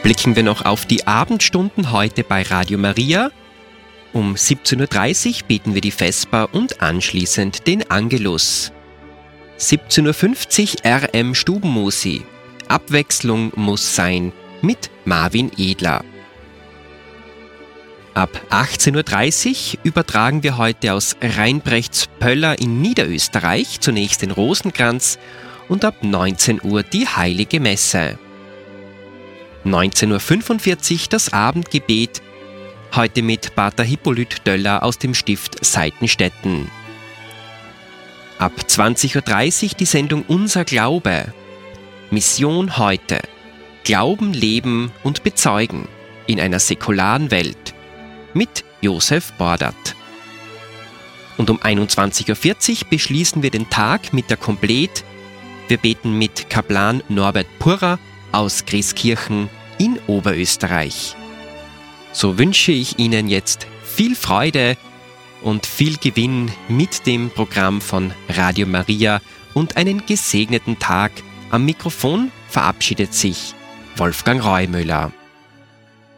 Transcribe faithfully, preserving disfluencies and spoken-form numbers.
Blicken wir noch auf die Abendstunden heute bei Radio Maria. Um siebzehn Uhr dreißig beten wir die Vesper und anschließend den Angelus. siebzehn Uhr fünfzig R M Stubenmusi. Abwechslung muss sein mit Marvin Edler. Ab achtzehn Uhr dreißig übertragen wir heute aus Rheinbrechts-Pöller in Niederösterreich zunächst den Rosenkranz und ab neunzehn Uhr die Heilige Messe. neunzehn Uhr fünfundvierzig das Abendgebet, heute mit Pater Hippolyt Döller aus dem Stift Seitenstetten. Ab zwanzig Uhr dreißig die Sendung Unser Glaube. Mission heute. Glauben, Leben und Bezeugen in einer säkularen Welt. Mit Josef Bordert. Und um einundzwanzig Uhr vierzig beschließen wir den Tag mit der Komplett. Wir beten mit Kaplan Norbert Purrer aus Grieskirchen in Oberösterreich. So wünsche ich Ihnen jetzt viel Freude und viel Gewinn mit dem Programm von Radio Maria und einen gesegneten Tag. Am Mikrofon verabschiedet sich Wolfgang Reumüller.